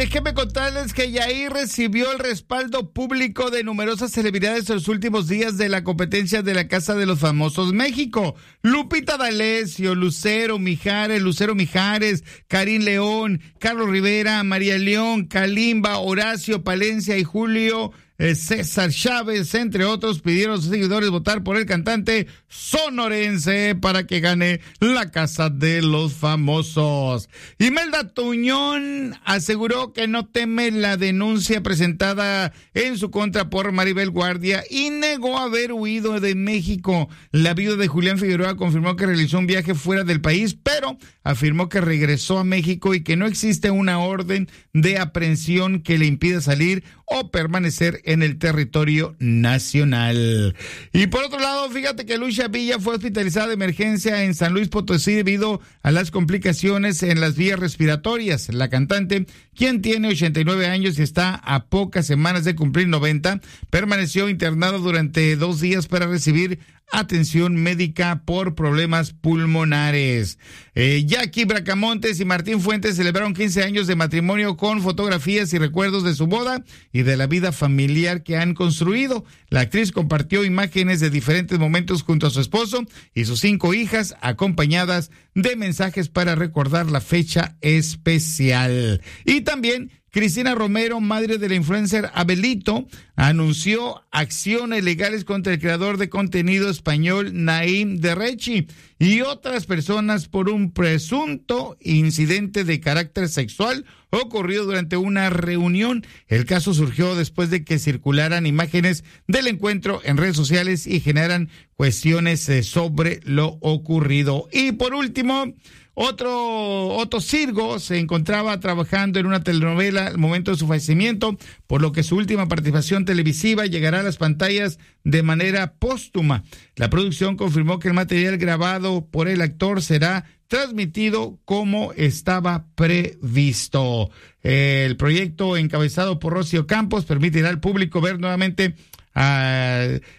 déjenme contarles que Yair recibió el respaldo público de numerosas celebridades en los últimos días de la competencia de la Casa de los Famosos México. Lupita D'Alessio, Lucero Mijares, Karim León, Carlos Rivera, María León, Kalimba, Horacio Palencia y Julio César Chávez, entre otros, pidieron a sus seguidores votar por el cantante sonorense para que gane la Casa de los Famosos. Imelda Tuñón aseguró que no teme la denuncia presentada en su contra por Maribel Guardia y negó haber huido de México. La viuda de Julián Figueroa confirmó que realizó un viaje fuera del país, pero afirmó que regresó a México y que no existe una orden de aprehensión que le impida salir o permanecer en el territorio nacional. Y por otro lado, fíjate que Luisa Villa fue hospitalizada de emergencia en San Luis Potosí debido a las complicaciones en las vías respiratorias. La cantante, quien tiene 89 años y está a pocas semanas de cumplir 90, permaneció internada durante 2 días para recibir atención médica por problemas pulmonares. Jackie Bracamontes y Martín Fuentes celebraron 15 años de matrimonio con fotografías y recuerdos de su boda y de la vida familiar que han construido. La actriz compartió imágenes de diferentes momentos junto a su esposo y sus 5 hijas, acompañadas de mensajes para recordar la fecha especial. Y también Cristina Romero, madre del influencer Abelito, anunció acciones legales contra el creador de contenido español Naim Derrechi y otras personas por un presunto incidente de carácter sexual ocurrido durante una reunión. El caso surgió después de que circularan imágenes del encuentro en redes sociales y generan cuestiones sobre lo ocurrido. Y por último, Otto Sirgo se encontraba trabajando en una telenovela al momento de su fallecimiento, por lo que su última participación televisiva llegará a las pantallas de manera póstuma. La producción confirmó que el material grabado por el actor será transmitido como estaba previsto. El proyecto, encabezado por Rocío Campos, permitirá al público ver nuevamente